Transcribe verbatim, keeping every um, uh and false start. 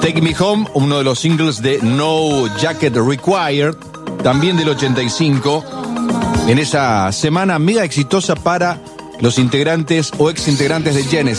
Take Me Home, uno de los singles de No Jacket Required, también del ochenta y cinco, en esa semana mega exitosa para los integrantes o ex integrantes de Genesis.